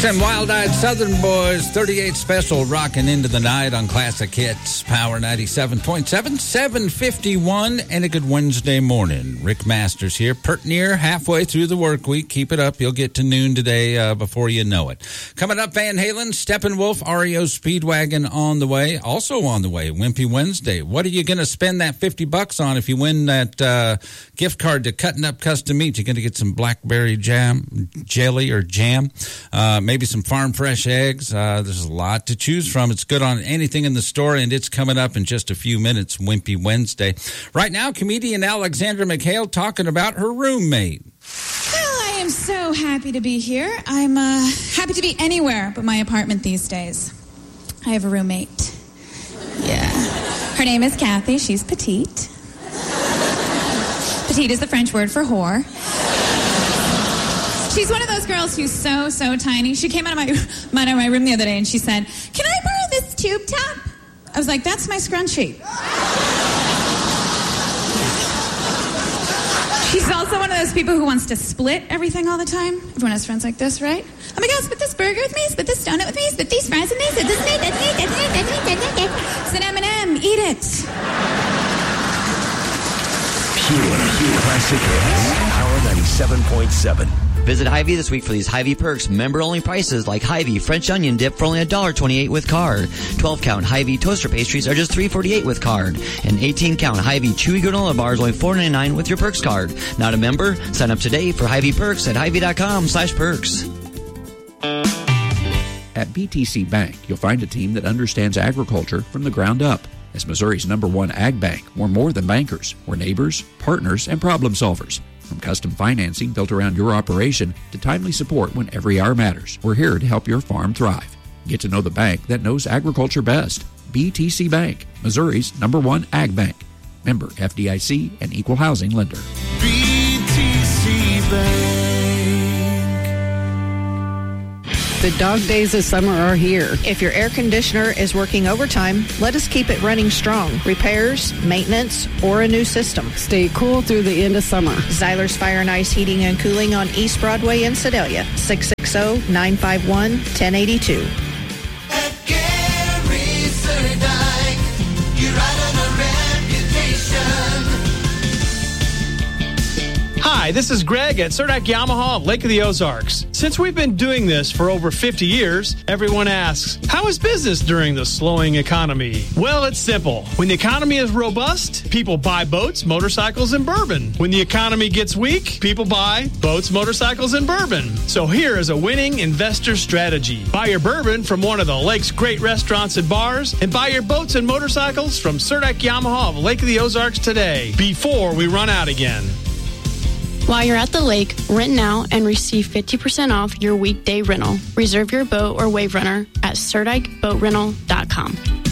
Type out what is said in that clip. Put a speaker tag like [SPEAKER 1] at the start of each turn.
[SPEAKER 1] And Wild-Eyed Southern Boys, 38 Special, rocking into the night on Classic Hits, Power 97.7, 7:51, and a good Wednesday morning. Rick Masters here, pert near halfway through the work week. Keep it up. You'll get to noon today before you know it. Coming up, Van Halen, Steppenwolf, REO Speedwagon on the way. Also on the way, Wimpy Wednesday. What are you going to spend that $50 on if you win that gift card to Cutting Up Custom Meats? You're going to get some blackberry jelly or jam. Maybe some farm fresh eggs. There's a lot to choose from. It's good on anything in the store, and it's coming up in just a few minutes, Wimpy Wednesday. Right now, comedian Alexandra McHale talking about her roommate.
[SPEAKER 2] Well, I am so happy to be here. I'm happy to be anywhere but my apartment these days. I have a roommate. Yeah. Her name is Kathy. She's petite. Petite is the French word for whore. She's one of those girls who's so tiny. She came out of my room the other day and she said, "Can I borrow this tube top?" I was like, "That's my scrunchie." She's also one of those people who wants to split everything all the time. Everyone has friends like this, right? "Oh my God, split this burger with me, split this donut with me, split these fries with me, split this meat, that's me, that's me, that's me, that's me, that's me. It's an M&M, eat it."
[SPEAKER 3] Pure Classic Hits, Power 97.7.
[SPEAKER 4] Visit Hy-Vee this week for these Hy-Vee perks. Member-only prices like Hy-Vee French onion dip for only $1.28 with card. 12-count Hy-Vee toaster pastries are just $3.48 with card. And 18-count Hy-Vee chewy granola bars only $4.99 with your perks card. Not a member? Sign up today for Hy-Vee perks at Hy-Vee.com/perks.
[SPEAKER 5] At BTC Bank, you'll find a team that understands agriculture from the ground up. As Missouri's #1 ag bank, we're more than bankers. We're neighbors, partners, and problem solvers. From custom financing built around your operation to timely support when every hour matters, we're here to help your farm thrive. Get to know the bank that knows agriculture best. BTC Bank, Missouri's #1 ag bank. Member FDIC and equal housing lender.
[SPEAKER 3] BTC Bank.
[SPEAKER 6] The dog days of summer are here.
[SPEAKER 7] If your air conditioner is working overtime, let us keep it running strong. Repairs, maintenance, or a new system.
[SPEAKER 6] Stay cool through the end of summer.
[SPEAKER 7] Zyler's Fire and Ice Heating and Cooling on East Broadway in Sedalia. 660-951-1082.
[SPEAKER 8] At Gary Surdike, you're right on a reputation.
[SPEAKER 9] Hi, this is Greg at Surdike Yamaha of Lake of the Ozarks. Since we've been doing this for over 50 years, everyone asks, how is business during the slowing economy? Well, it's simple. When the economy is robust, people buy boats, motorcycles, and bourbon. When the economy gets weak, people buy boats, motorcycles, and bourbon. So here is a winning investor strategy. Buy your bourbon from one of the lake's great restaurants and bars, and buy your boats and motorcycles from Surdike Yamaha of Lake of the Ozarks today, before we run out again.
[SPEAKER 10] While you're at the lake, rent now and receive 50% off your weekday rental. Reserve your boat or wave runner at SurdikeBoatRental.com.